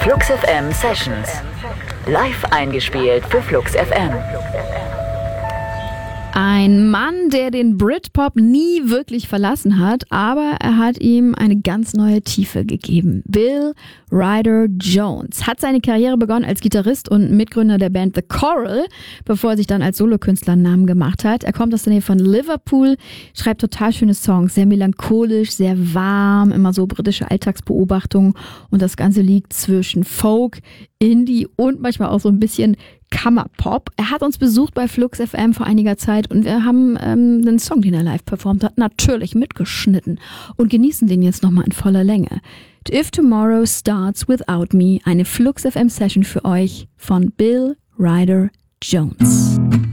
Flux FM Sessions. Live eingespielt für Flux FM. Ein Mann, der den Britpop nie wirklich verlassen hat, aber er hat ihm eine ganz neue Tiefe gegeben. Bill Ryder Jones hat seine Karriere begonnen als Gitarrist und Mitgründer der Band The Coral, bevor er sich dann als Solokünstler einen Namen gemacht hat. Er kommt aus der Nähe von Liverpool, schreibt total schöne Songs, sehr melancholisch, sehr warm, immer so britische Alltagsbeobachtungen und das Ganze liegt zwischen Folk, Indie und manchmal auch so ein bisschen Kammerpop. Er hat uns besucht bei Flux FM vor einiger Zeit und wir haben den Song, den er live performt hat, natürlich mitgeschnitten und genießen den jetzt nochmal in voller Länge. If Tomorrow Starts Without Me, eine Flux FM Session für euch von Bill Ryder Jones.